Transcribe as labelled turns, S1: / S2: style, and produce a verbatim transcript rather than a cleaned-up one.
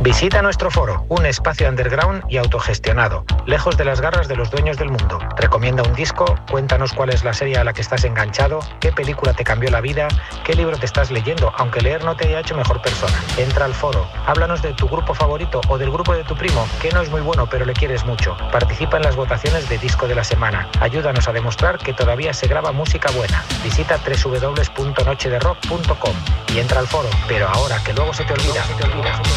S1: Visita nuestro foro, un espacio underground y autogestionado, lejos de las garras de los dueños del mundo. Recomienda un disco, cuéntanos cuál es la serie a la que estás enganchado, qué película te cambió la vida, qué libro te estás leyendo, aunque leer no te haya hecho mejor persona. Entra al foro, háblanos de tu grupo favorito o del grupo de tu primo, que no es muy bueno pero le quieres mucho. Participa en las votaciones de disco de la semana. Ayúdanos a demostrar que todavía se graba música buena. Visita doble u doble u doble u punto noche de rock punto com y entra al foro, pero ahora que luego se te olvida. Se te olvida.